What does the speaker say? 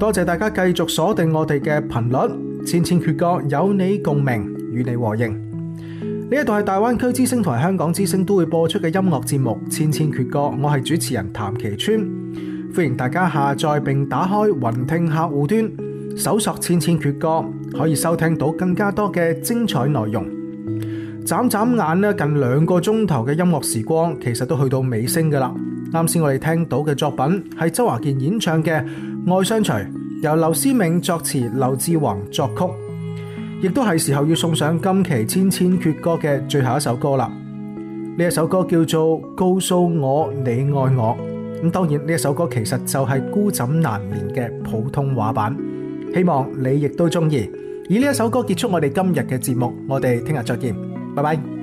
多謝大家繼續鎖定我哋嘅頻率，千千闕歌有你共鳴，與你和應。呢一度係大灣區之聲同香港之聲都會播出嘅音樂節目《千千闕歌》，我係主持人譚其川，歡迎大家下載並打開雲聽客戶端，搜索《千千闕歌》，可以收聽到更加多嘅精彩內容。眨眨眼咧，近2個鐘頭嘅音樂時光，其實都去到尾聲噶啦。啱先我哋聽到嘅作品係周華健演唱嘅《愛相隨》，由劉思銘作詞，劉志宏作曲。亦都係時候要送上今期千千闕歌嘅最後一首歌啦。呢一首歌叫做《告訴我你愛我》。咁當然呢一首歌其實就係孤枕難眠嘅普通話版，希望你亦都中意。以呢一首歌結束我哋今日嘅節目，我哋聽日再見，拜拜。